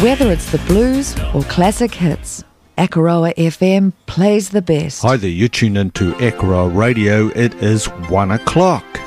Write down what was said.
Whether it's the blues or classic hits, Akaroa FM plays the best. Hi there, you tune into Akaroa Radio. It is 1 o'clock.